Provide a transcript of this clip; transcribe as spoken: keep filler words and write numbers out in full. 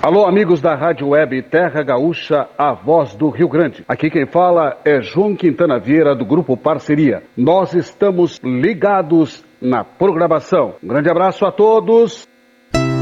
Alô, amigos da Rádio Web Terra Gaúcha, a voz do Rio Grande. Aqui quem fala é João Quintana Vieira, do Grupo Parceria. Nós estamos ligados na programação. Um grande abraço a todos.